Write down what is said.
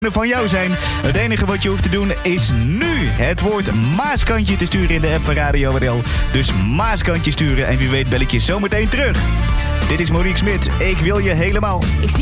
van jou zijn. Het enige wat je hoeft te doen is nu het woord Maaskantje te sturen in de app van Radio WDL. Dus Maaskantje sturen en wie weet bel ik je zometeen terug. Dit is Monique Smit. Ik wil je helemaal.